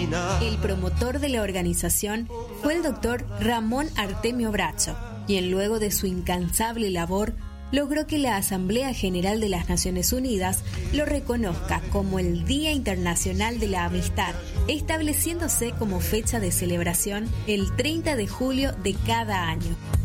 El promotor de la organización fue el doctor Ramón Artemio Bracho, quien luego de su incansable labor logró que la Asamblea General de las Naciones Unidas lo reconozca como el Día Internacional de la Amistad, estableciéndose como fecha de celebración el 30 de julio de cada año.